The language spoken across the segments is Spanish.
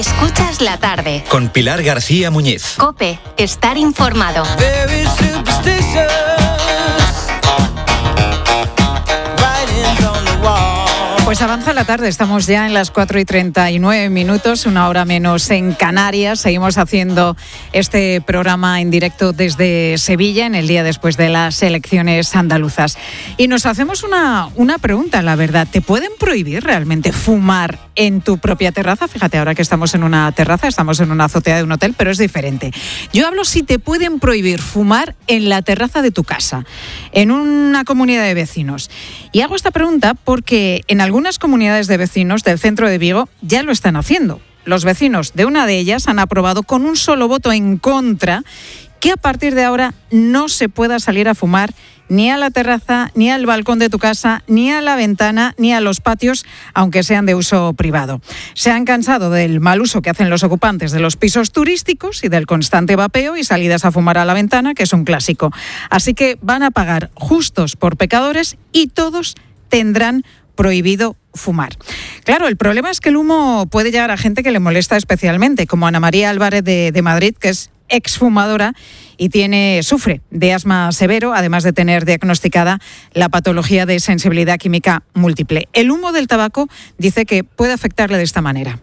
Escuchas la tarde. Con Pilar García Muñiz. COPE. Estar informado. Pues avanza la tarde, estamos ya en las 4:39, una hora menos en Canarias. Seguimos haciendo este programa en directo desde Sevilla, en el día después de las elecciones andaluzas. Y nos hacemos una pregunta, la verdad. ¿Te pueden prohibir realmente fumar en tu propia terraza? Fíjate, ahora que estamos en una terraza, estamos en una azotea de un hotel, pero es diferente. Yo hablo si te pueden prohibir fumar en la terraza de tu casa, en una comunidad de vecinos. Y hago esta pregunta porque en algunas comunidades de vecinos del centro de Vigo ya lo están haciendo. Los vecinos de una de ellas han aprobado con un solo voto en contra que a partir de ahora no se pueda salir a fumar ni a la terraza, ni al balcón de tu casa, ni a la ventana, ni a los patios, aunque sean de uso privado. Se han cansado del mal uso que hacen los ocupantes de los pisos turísticos y del constante vapeo y salidas a fumar a la ventana, que es un clásico. Así que van a pagar justos por pecadores y todos tendrán prohibido fumar. Claro, el problema es que el humo puede llegar a gente que le molesta especialmente, como Ana María Álvarez de Madrid, que es exfumadora y sufre de asma severo, además de tener diagnosticada la patología de sensibilidad química múltiple. El humo del tabaco dice que puede afectarle de esta manera.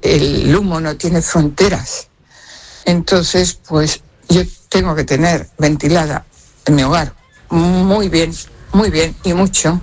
El humo no tiene fronteras. Entonces, pues yo tengo que tener ventilada en mi hogar muy bien y mucho.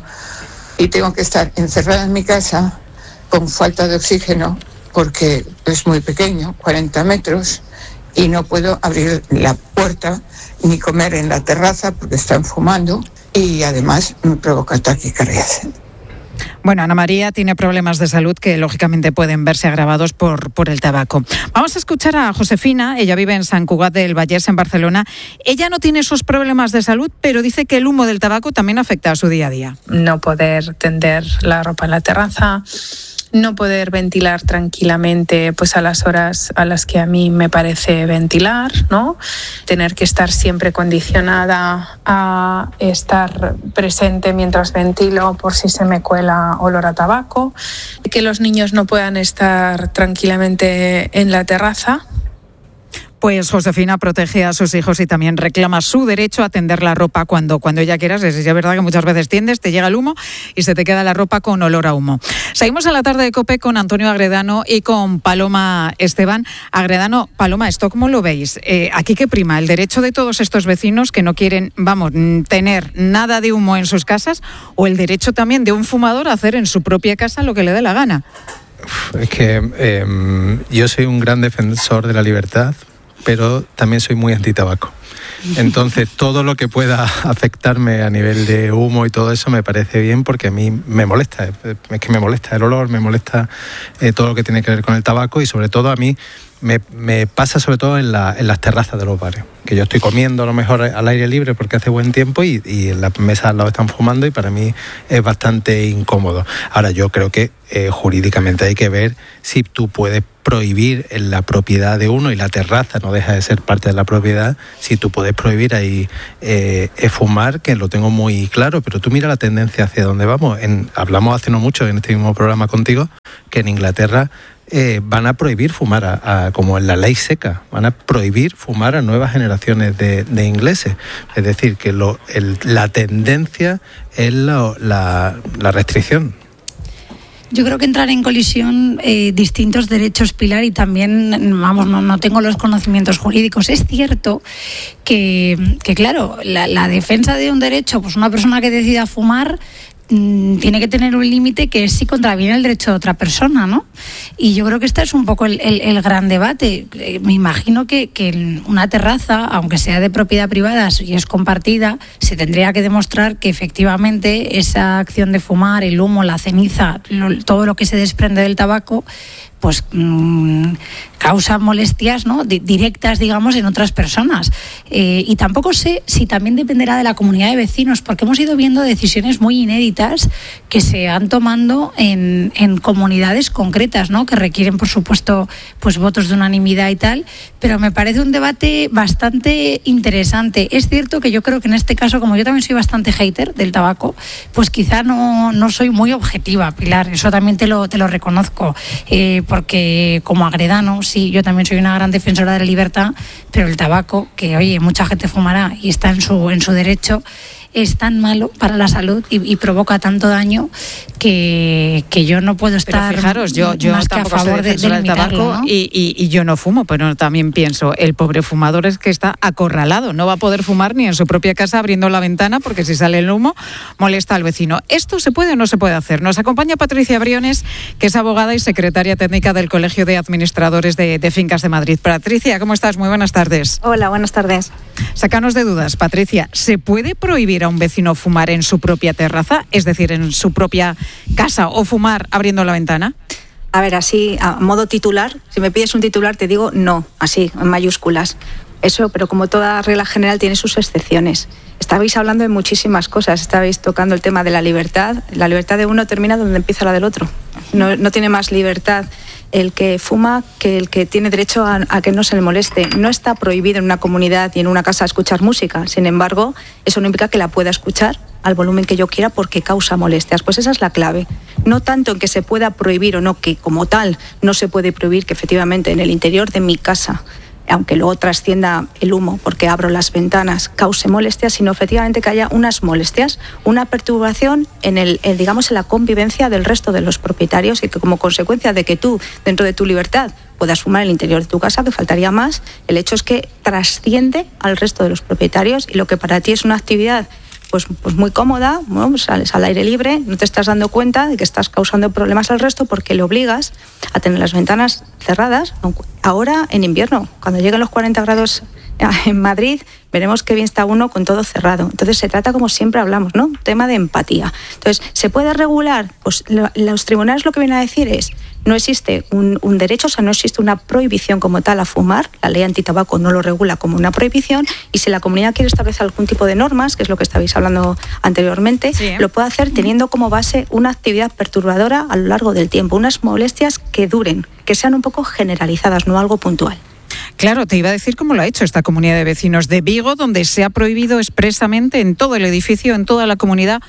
Y tengo que estar encerrada en mi casa con falta de oxígeno porque es muy pequeño, 40 metros, y no puedo abrir la puerta ni comer en la terraza porque están fumando y además me provoca taquicardias. Bueno, Ana María tiene problemas de salud que lógicamente pueden verse agravados por el tabaco. Vamos a escuchar a Josefina, ella vive en Sant Cugat del Vallès, en Barcelona. Ella no tiene esos problemas de salud, pero dice que el humo del tabaco también afecta a su día a día. No poder tender la ropa en la terraza, no poder ventilar tranquilamente pues a las horas a las que a mí me parece ventilar, ¿no? Tener que estar siempre condicionada a estar presente mientras ventilo por si se me cuela olor a tabaco, que los niños no puedan estar tranquilamente en la terraza. Pues Josefina protege a sus hijos y también reclama su derecho a tender la ropa cuando ella quiera. Es verdad que muchas veces tiendes, te llega el humo y se te queda la ropa con olor a humo. Seguimos a la tarde de COPE con Antonio Agredano y con Paloma Esteban. Agredano, Paloma, ¿esto cómo lo veis? ¿Aquí qué prima? ¿El derecho de todos estos vecinos que no quieren, tener nada de humo en sus casas o el derecho también de un fumador a hacer en su propia casa lo que le dé la gana? Es que yo soy un gran defensor de la libertad, pero también soy muy antitabaco. Entonces, todo lo que pueda afectarme a nivel de humo y todo eso me parece bien porque a mí me molesta. Es que me molesta el olor, me molesta todo lo que tiene que ver con el tabaco y sobre todo a mí me pasa sobre todo en las terrazas de los barrios, que yo estoy comiendo a lo mejor al aire libre porque hace buen tiempo y en las mesas al lado están fumando y para mí es bastante incómodo. Ahora, yo creo que jurídicamente hay que ver si tú puedes prohibir en la propiedad de uno y la terraza no deja de ser parte de la propiedad, si tú puedes prohibir ahí fumar, que lo tengo muy claro, pero tú mira la tendencia hacia dónde vamos. Hablamos hace no mucho en este mismo programa contigo que en Inglaterra van a prohibir fumar, como en la ley seca, van a prohibir fumar a nuevas generaciones de ingleses. Es decir, que la tendencia es la restricción. Yo creo que entrar en colisión distintos derechos, Pilar, y también, no tengo los conocimientos jurídicos. Es cierto que claro, la defensa de un derecho, pues una persona que decida fumar tiene que tener un límite que es si contraviene el derecho de otra persona, ¿no? Y yo creo que este es un poco el gran debate. Me imagino que en una terraza, aunque sea de propiedad privada y es compartida, se tendría que demostrar que efectivamente esa acción de fumar, el humo, la ceniza, todo lo que se desprende del tabaco, pues causa molestias, ¿no?, directas, digamos, en otras personas. Y tampoco sé si también dependerá de la comunidad de vecinos, porque hemos ido viendo decisiones muy inéditas que se han tomando en comunidades concretas, ¿no?, que requieren, por supuesto, pues votos de unanimidad y tal, pero me parece un debate bastante interesante. Es cierto que yo creo que en este caso, como yo también soy bastante hater del tabaco, pues quizá no soy muy objetiva, Pilar, eso también te lo reconozco. porque como agredano, sí, yo también soy una gran defensora de la libertad, pero el tabaco, que oye, mucha gente fumará y está en su derecho, es tan malo para la salud y provoca tanto daño que yo no puedo estar. Pero fijaros, yo más que a favor de del tabaco, ¿no? y yo no fumo, pero también pienso, el pobre fumador es que está acorralado, no va a poder fumar ni en su propia casa abriendo la ventana porque si sale el humo molesta al vecino. ¿Esto se puede o no se puede hacer? Nos acompaña Patricia Briones, que es abogada y secretaria técnica del Colegio de Administradores de Fincas de Madrid. Patricia, ¿cómo estás? Muy buenas tardes. Hola, buenas tardes. Sácanos de dudas, Patricia, ¿se puede prohibir a un vecino fumar en su propia terraza, es decir, en su propia casa, o fumar abriendo la ventana? A ver, así, a modo titular, si me pides un titular te digo no, así, en mayúsculas. Eso, pero como toda regla general tiene sus excepciones. Estabais hablando de muchísimas cosas, estabais tocando el tema de la libertad. La libertad de uno termina donde empieza la del otro. No tiene más libertad el que fuma que el que tiene derecho a que no se le moleste. No está prohibido en una comunidad y en una casa escuchar música. Sin embargo, eso no implica que la pueda escuchar al volumen que yo quiera porque causa molestias. Pues esa es la clave. No tanto en que se pueda prohibir o no, que como tal no se puede prohibir que efectivamente en el interior de mi casa, aunque luego trascienda el humo porque abro las ventanas, cause molestias, sino efectivamente que haya unas molestias, una perturbación en digamos, en la convivencia del resto de los propietarios y que como consecuencia de que tú, dentro de tu libertad, puedas fumar en el interior de tu casa, que faltaría más, el hecho es que trasciende al resto de los propietarios y lo que para ti es una actividad pues muy cómoda, bueno, pues sales al aire libre, no te estás dando cuenta de que estás causando problemas al resto porque le obligas a tener las ventanas cerradas. Ahora en invierno, cuando lleguen los 40 grados en Madrid, veremos qué bien está uno con todo cerrado. Entonces se trata, como siempre hablamos, ¿no? Tema de empatía. Entonces, ¿se puede regular? Pues los tribunales lo que vienen a decir es, no existe un derecho, o sea, no existe una prohibición como tal a fumar, la ley antitabaco no lo regula como una prohibición, y si la comunidad quiere establecer algún tipo de normas, que es lo que estabais hablando anteriormente, sí, lo puede hacer teniendo como base una actividad perturbadora a lo largo del tiempo, unas molestias que duren, que sean un poco generalizadas, no algo puntual. Claro, te iba a decir cómo lo ha hecho esta comunidad de vecinos de Vigo, donde se ha prohibido expresamente en todo el edificio, en toda la comunidad,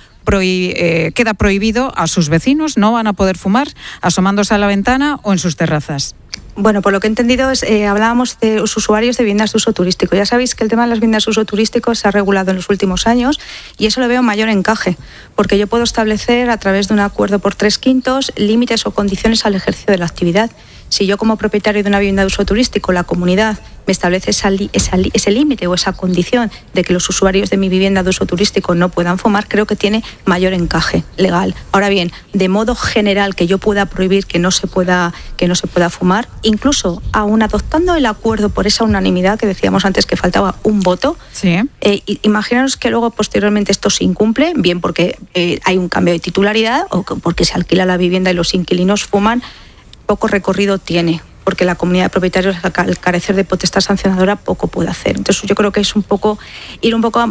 queda prohibido a sus vecinos, no van a poder fumar asomándose a la ventana o en sus terrazas. Bueno, por lo que he entendido, hablábamos de los usuarios de viviendas de uso turístico. Ya sabéis que el tema de las viviendas de uso turístico se ha regulado en los últimos años y eso lo veo mayor encaje, porque yo puedo establecer a través de un acuerdo por 3/5 límites o condiciones al ejercicio de la actividad. Si yo como propietario de una vivienda de uso turístico, la comunidad me establece ese límite o esa condición de que los usuarios de mi vivienda de uso turístico no puedan fumar, creo que tiene mayor encaje legal. Ahora bien, de modo general que yo pueda prohibir que no se pueda fumar, incluso aún adoptando el acuerdo por esa unanimidad que decíamos antes que faltaba un voto, sí. Imaginaros que luego posteriormente esto se incumple, bien porque hay un cambio de titularidad o porque se alquila la vivienda y los inquilinos fuman, poco recorrido tiene, porque la comunidad de propietarios, al carecer de potestad sancionadora, poco puede hacer. Entonces yo creo que es ir un poco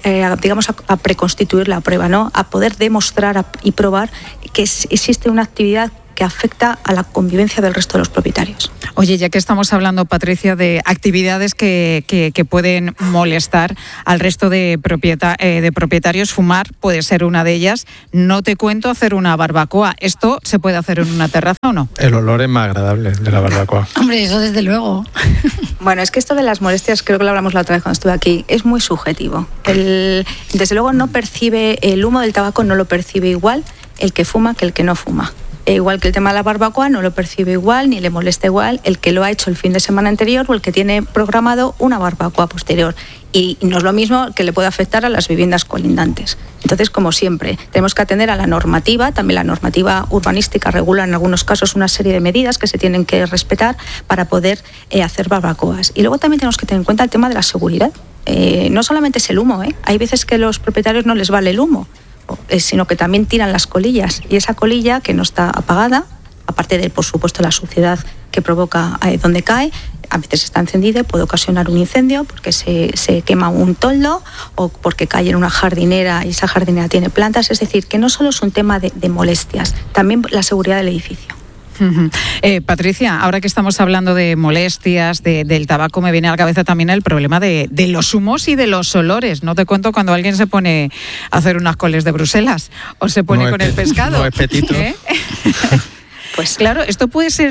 a preconstituir la prueba, ¿no? A poder demostrar y probar que existe una actividad que afecta a la convivencia del resto de los propietarios. Oye, ya que estamos hablando, Patricia, de actividades que pueden molestar al resto de propietarios, fumar puede ser una de ellas. No te cuento hacer una barbacoa. ¿Esto se puede hacer en una terraza o no? El olor es más agradable de la barbacoa. Hombre, eso desde luego. Bueno, es que esto de las molestias, creo que lo hablamos la otra vez cuando estuve aquí, es muy subjetivo. Desde luego no percibe, el humo del tabaco no lo percibe igual el que fuma que el que no fuma. Igual que el tema de la barbacoa, no lo percibe igual ni le molesta igual el que lo ha hecho el fin de semana anterior o el que tiene programado una barbacoa posterior. Y no es lo mismo que le puede afectar a las viviendas colindantes. Entonces, como siempre, tenemos que atender a la normativa. También la normativa urbanística regula en algunos casos una serie de medidas que se tienen que respetar para poder hacer barbacoas. Y luego también tenemos que tener en cuenta el tema de la seguridad. No solamente es el humo, hay veces que a los propietarios no les vale el humo, sino que también tiran las colillas y esa colilla que no está apagada, aparte de, por supuesto, la suciedad que provoca donde cae, a veces está encendida y puede ocasionar un incendio porque se quema un toldo o porque cae en una jardinera y esa jardinera tiene plantas. Es decir, que no solo es un tema de molestias, también la seguridad del edificio. Patricia, ahora que estamos hablando de molestias, del tabaco, me viene a la cabeza también el problema de los humos y de los olores. No te cuento cuando alguien se pone a hacer unas coles de Bruselas o se pone con el pescado. No es petito. pues... Claro, ¿esto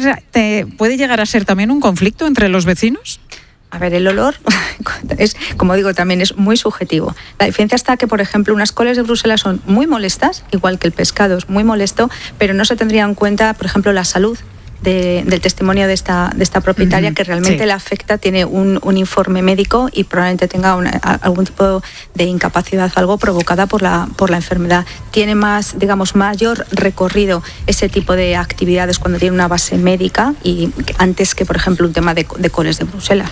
puede llegar a ser también un conflicto entre los vecinos? A ver, el olor es, como digo, también es muy subjetivo. La diferencia está que, por ejemplo, unas coles de Bruselas son muy molestas, igual que el pescado es muy molesto, pero no se tendría en cuenta, por ejemplo, la salud del testimonio de esta propietaria, que realmente le afecta, tiene un informe médico y probablemente tenga algún tipo de incapacidad, algo provocada por la enfermedad. Tiene mayor recorrido ese tipo de actividades cuando tiene una base médica y antes que, por ejemplo, un tema de coles de Bruselas.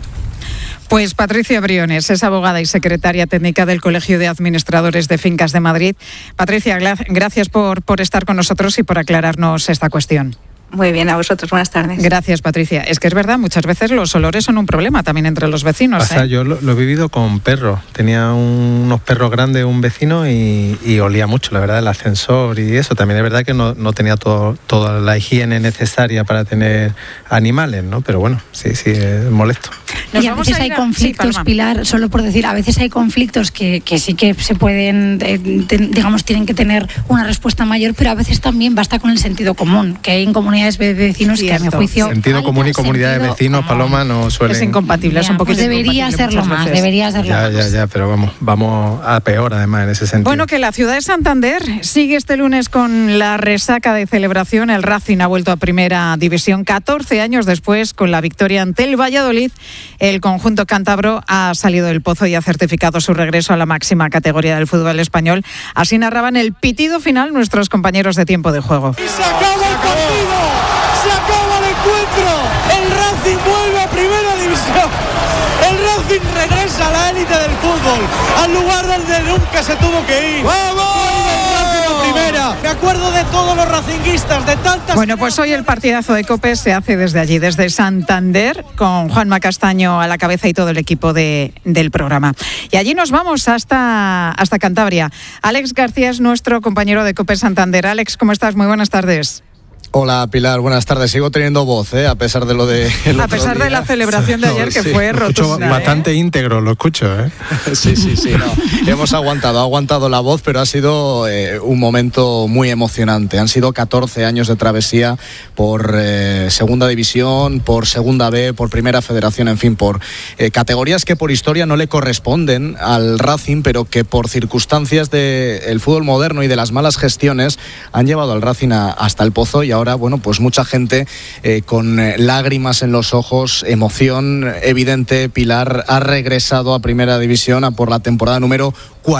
Pues Patricia Briones es abogada y secretaria técnica del Colegio de Administradores de Fincas de Madrid. Patricia, gracias por estar con nosotros y por aclararnos esta cuestión. Muy bien, a vosotros, buenas tardes. Gracias, Patricia. Es que es verdad, muchas veces los olores son un problema también entre los vecinos. Yo lo he vivido con perros. Tenía unos perros grandes, un vecino, y olía mucho, la verdad, el ascensor y eso. También es verdad que no tenía toda la higiene necesaria para tener animales, ¿no? Pero bueno, sí, es molesto. Y a veces hay conflictos, Pilar, solo por decir, a veces hay conflictos que sí que se pueden, tienen que tener una respuesta mayor, pero a veces también basta con el sentido común, que hay en comunidades de vecinos que a mi juicio... Sentido común y comunidad de vecinos, Paloma, no suelen... Es incompatible, es un poquito debería serlo más, Ya, pero vamos a peor además en ese sentido. Bueno, que la ciudad de Santander sigue este lunes con la resaca de celebración. El Racing ha vuelto a Primera División 14 años después, con la victoria ante el Valladolid. El conjunto cántabro ha salido del pozo y ha certificado su regreso a la máxima categoría del fútbol español. Así narraban el pitido final nuestros compañeros de tiempo de juego. Y se acaba el partido, se acaba el encuentro. El Racing vuelve a Primera División. El Racing regresa a la élite del fútbol, al lugar donde nunca se tuvo que ir. ¡Vamos! Primera. Me acuerdo de todos los racinguistas, de tantas... Bueno, pues hoy el partidazo de COPE se hace desde allí, desde Santander, con Juanma Castaño a la cabeza y todo el equipo del programa. Y allí nos vamos hasta Cantabria. Alex García es nuestro compañero de COPE Santander. Alex, ¿cómo estás? Muy buenas tardes. Hola Pilar, buenas tardes. Sigo teniendo voz, a pesar de lo de... A pesar de la celebración de ayer, que fue rotunda. Bastante íntegro, lo escucho, Sí, no. Hemos aguantado la voz, pero ha sido un momento muy emocionante. Han sido 14 años de travesía por Segunda División, por Segunda B, por Primera Federación, en fin, por categorías que por historia no le corresponden al Racing, pero que por circunstancias del fútbol moderno y de las malas gestiones han llevado al Racing hasta el pozo. Y ahora, bueno, pues mucha gente con lágrimas en los ojos, emoción evidente. Pilar ha regresado a Primera División por la temporada número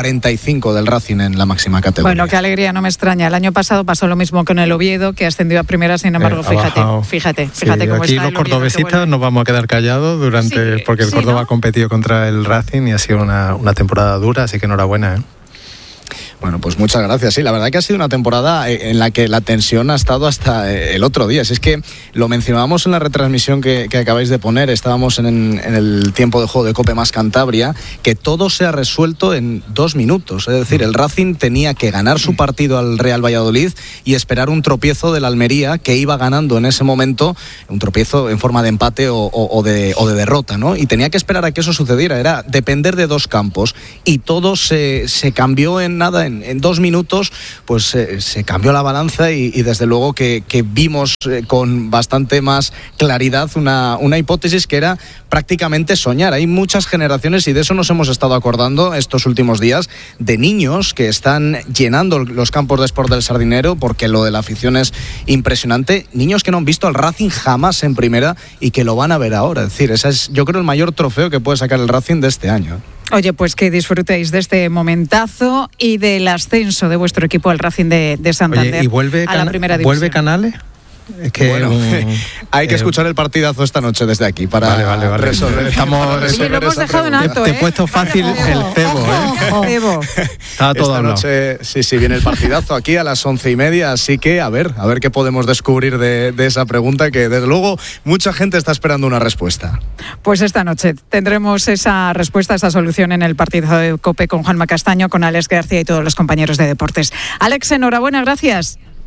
45 del Racing en la máxima categoría. Bueno, qué alegría, no me extraña. El año pasado pasó lo mismo con el Oviedo, que ascendió a Primera, sin embargo, fíjate cómo aquí está los cordobesistas nos vamos a quedar callados porque el Córdoba ha competido contra el Racing y ha sido una temporada dura, así que enhorabuena, Bueno, pues muchas gracias. Sí, la verdad que ha sido una temporada en la que la tensión ha estado hasta el otro día. Si es que lo mencionábamos en la retransmisión que acabáis de poner, estábamos en el tiempo de juego de COPE más Cantabria, que todo se ha resuelto en 2 minutos. Es decir, el Racing tenía que ganar su partido al Real Valladolid y esperar un tropiezo del Almería, que iba ganando en ese momento, un tropiezo en forma de empate o de derrota, ¿no? Y tenía que esperar a que eso sucediera. Era depender de 2 campos. Y todo se cambió en nada. En 2 minutos pues se cambió la balanza y desde luego que vimos con bastante más claridad una hipótesis que era prácticamente soñar. Hay muchas generaciones, y de eso nos hemos estado acordando estos últimos días, de niños que están llenando los campos de Sport del Sardinero, porque lo de la afición es impresionante. Niños que no han visto al Racing jamás en Primera y que lo van a ver ahora. Es decir, ese es, yo creo, el mayor trofeo que puede sacar el Racing de este año. Oye, pues que disfrutéis de este momentazo y del ascenso de vuestro equipo, el Racing de Santander. Oye, ¿y vuelve a la Primera División? ¿Vuelve Canales? Es que bueno, hay que escuchar el partidazo esta noche desde aquí para resolver. Oye, lo hemos dejado en alto, Te he puesto fácil el cebo, Estaba todo esta noche, sí, viene el partidazo aquí a las 11:30, así que a ver qué podemos descubrir de esa pregunta, que desde luego mucha gente está esperando una respuesta. Pues esta noche tendremos esa respuesta, esa solución en el partidazo de COPE con Juanma Castaño, con Alex García y todos los compañeros de deportes. Alex, enhorabuena, gracias.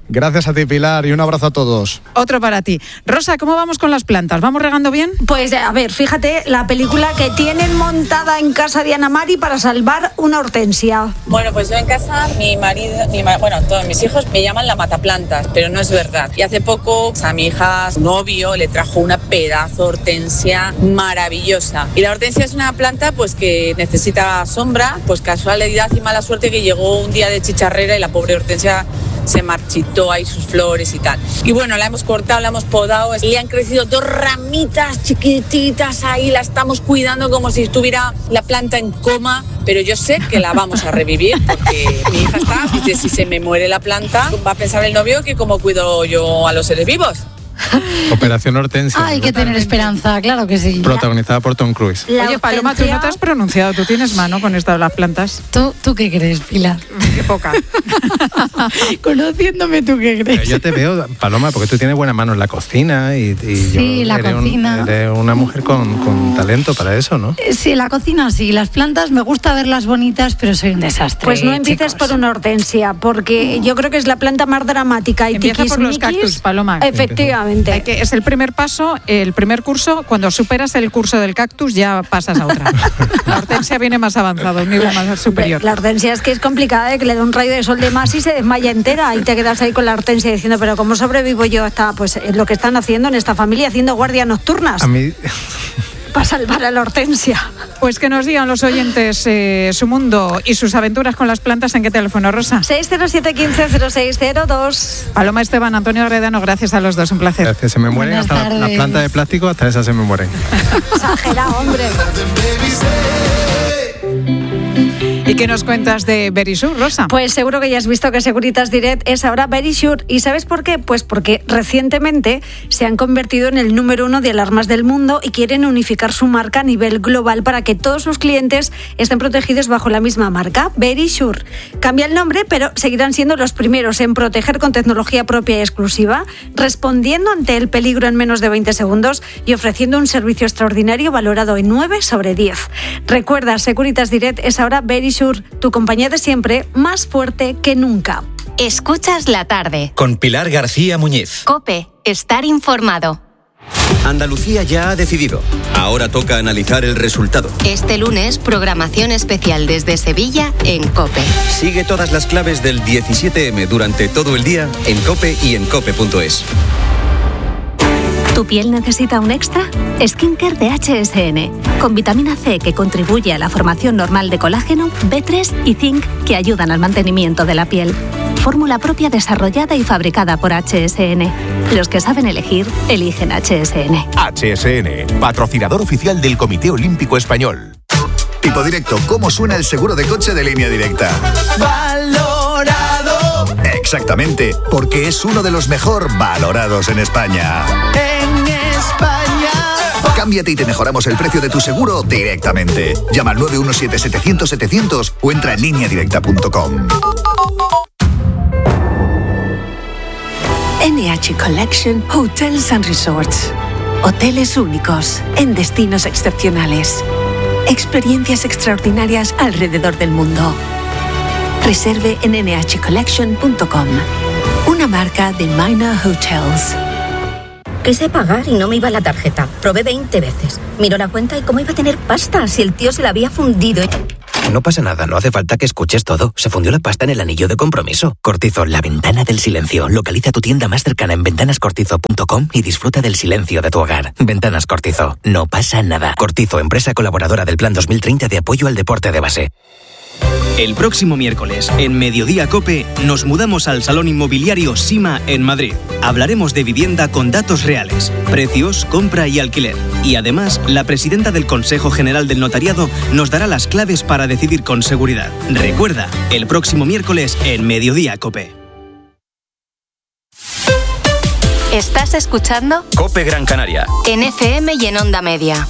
Gracias a ti, Pilar, y un abrazo a todos. Otro para ti. Rosa, ¿cómo vamos con las plantas? ¿Vamos regando bien? Pues a ver, fíjate la película que tienen montada en casa de Ana Mari para salvar una hortensia. Bueno, pues yo en casa, mi marido, todos mis hijos me llaman la mataplantas, pero no es verdad. Y hace poco a mi hija, su novio, le trajo una pedazo hortensia maravillosa. Y la hortensia es una planta pues que necesita sombra, pues casualidad y mala suerte que llegó un día de chicharrera y la pobre hortensia se marchitó ahí sus flores y tal. Y bueno, la hemos cortado, la hemos podado, le han crecido 2 ramitas chiquititas ahí, la estamos cuidando como si estuviera la planta en coma, pero yo sé que la vamos a revivir porque mi hija dice, si se me muere la planta, va a pensar el novio que cómo cuido yo a los seres vivos. Operación Hortensia. Hay que tener esperanza, claro que sí. Protagonizada por Tom Cruise. Oye, Paloma, tú no te has pronunciado, tú tienes mano con esto de las plantas. ¿Tú qué crees, Pilar? Qué poca. Conociéndome, ¿tú qué crees? Yo te veo, Paloma, porque tú tienes buena mano en la cocina y sí, la cocina. Eres una mujer con talento para eso, ¿no? Sí, la cocina sí. Las plantas me gusta verlas bonitas, pero soy un desastre. Pues no empieces por una hortensia, porque yo creo que es la planta más dramática. Y empieza por los cactus, Paloma. Efectivamente. Es el primer paso, el primer curso. Cuando superas el curso del cactus ya pasas a otra. La hortensia viene más avanzada, un nivel más superior. La hortensia es que es complicada, que le da un rayo de sol de más y se desmaya entera y te quedas ahí con la hortensia diciendo, pero ¿cómo sobrevivo yo hasta pues lo que están haciendo en esta familia, haciendo guardias nocturnas? A mí... para salvar a la hortensia. Pues que nos digan los oyentes su mundo y sus aventuras con las plantas. ¿En qué teléfono, Rosa? 607-15-0602. Paloma, Esteban, Antonio Redano, gracias a los dos, un placer. Gracias, se me mueren hasta las plantas de plástico, hasta esas se me mueren. Exagerado, hombre. ¿Y qué nos cuentas de Verisure, Rosa? Pues seguro que ya has visto que Securitas Direct es ahora Verisure. ¿Y sabes por qué? Pues porque recientemente se han convertido en el número 1 de alarmas del mundo y quieren unificar su marca a nivel global para que todos sus clientes estén protegidos bajo la misma marca, Verisure. Cambia el nombre, pero seguirán siendo los primeros en proteger con tecnología propia y exclusiva, respondiendo ante el peligro en menos de 20 segundos y ofreciendo un servicio extraordinario valorado en 9 sobre 10. Recuerda, Securitas Direct es ahora Verisure, tu compañía de siempre, más fuerte que nunca. Escuchas la tarde. Con Pilar García Muñiz. COPE, estar informado. Andalucía ya ha decidido. Ahora toca analizar el resultado. Este lunes, programación especial desde Sevilla en COPE. Sigue todas las claves del 17M durante todo el día en COPE y en COPE.es. ¿Tu piel necesita un extra? Skincare de HSN, con vitamina C que contribuye a la formación normal de colágeno, B3 y zinc que ayudan al mantenimiento de la piel. Fórmula propia desarrollada y fabricada por HSN. Los que saben elegir, eligen HSN. HSN, patrocinador oficial del Comité Olímpico Español. Tipo directo, ¿cómo suena el seguro de coche de Línea Directa? ¡Valorado! Exactamente, porque es uno de los mejor valorados en España. En España. Cámbiate y te mejoramos el precio de tu seguro directamente. Llama al 917-700-700 o entra en lineadirecta.com. NH Collection Hotels and Resorts. Hoteles únicos en destinos excepcionales. Experiencias extraordinarias alrededor del mundo. Reserve en nhcollection.com. Una marca de Minor Hotels. Quise pagar y no me iba la tarjeta. Probé 20 veces. Miró la cuenta y cómo iba a tener pasta si el tío se la había fundido. No pasa nada, no hace falta que escuches todo. Se fundió la pasta en el anillo de compromiso. Cortizo, la ventana del silencio. Localiza tu tienda más cercana en ventanascortizo.com y disfruta del silencio de tu hogar. Ventanas Cortizo, no pasa nada. Cortizo, empresa colaboradora del Plan 2030 de apoyo al deporte de base. El próximo miércoles, en Mediodía COPE, nos mudamos al Salón Inmobiliario Sima en Madrid. Hablaremos de vivienda con datos reales, precios, compra y alquiler. Y además, la presidenta del Consejo General del Notariado nos dará las claves para decidir con seguridad. Recuerda, el próximo miércoles en Mediodía COPE. ¿Estás escuchando? COPE Gran Canaria. En FM y en Onda Media.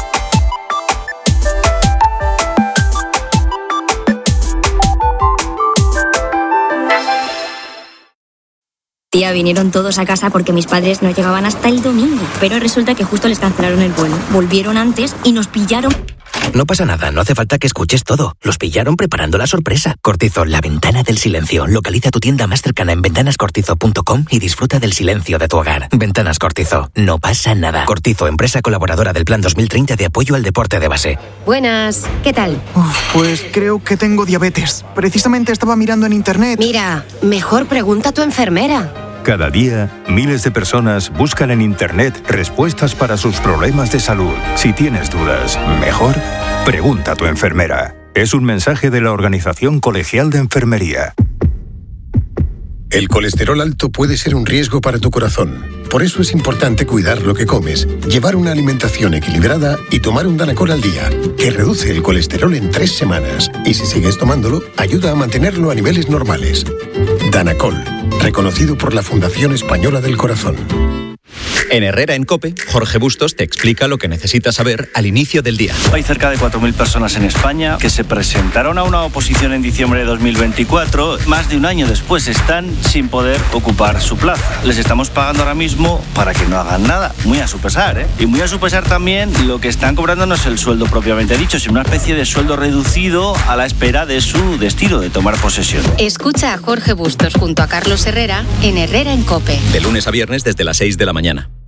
Tía, vinieron todos a casa porque mis padres no llegaban hasta el domingo, pero resulta que justo les cancelaron el vuelo. Volvieron antes y nos pillaron. No pasa nada, no hace falta que escuches todo. Los pillaron preparando la sorpresa. Cortizol, la ventana del silencio. Localiza tu tienda más cercana en ventanascortizo.com y disfruta del silencio de tu hogar. Ventanas Cortizo, no pasa nada. Cortizo, empresa colaboradora del Plan 2030 de apoyo al deporte de base. Buenas, ¿qué tal? Pues creo que tengo diabetes. Precisamente estaba mirando en internet. Mira, mejor pregunta a tu enfermera. Cada día, miles de personas buscan en Internet respuestas para sus problemas de salud. Si tienes dudas, mejor pregunta a tu enfermera. Es un mensaje de la Organización Colegial de Enfermería. El colesterol alto puede ser un riesgo para tu corazón. Por eso es importante cuidar lo que comes, llevar una alimentación equilibrada y tomar un Danacol al día, que reduce el colesterol en 3 semanas. Y si sigues tomándolo, ayuda a mantenerlo a niveles normales. Danacol, reconocido por la Fundación Española del Corazón. En Herrera en COPE, Jorge Bustos te explica lo que necesitas saber al inicio del día. Hay cerca de 4.000 personas en España que se presentaron a una oposición en diciembre de 2024. Más de un año después están sin poder ocupar su plaza. Les estamos pagando ahora mismo para que no hagan nada, muy a su pesar, ¿eh? Y muy a su pesar también lo que están cobrando no es el sueldo propiamente dicho, sino una especie de sueldo reducido a la espera de su destino, de tomar posesión. Escucha a Jorge Bustos junto a Carlos Herrera en Herrera en COPE. De lunes a viernes desde las 6 de la mañana.